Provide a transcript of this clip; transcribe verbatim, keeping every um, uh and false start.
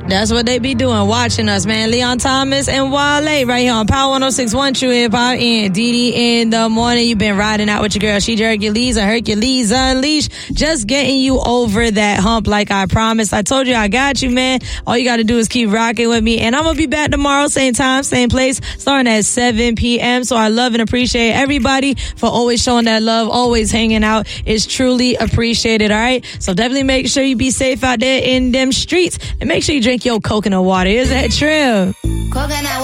That's what they be doing, watching us, man. Leon Thomas and Wale right here on Power one oh six point one True Hip Hop and D D in the morning. You've been riding out with your girl, She Hercules and Hercules Unleashed. Just getting you over that hump like I promised. I told you I got you, man. All you got to do is keep rocking with me. And I'm going to be back tomorrow, same time, same place, starting at seven p.m. So I love and appreciate everybody for always showing that love, always hanging out. It's truly appreciated, all right? So definitely make sure you be safe out there in them streets and make sure you drink your coconut water. Is that true? Coconut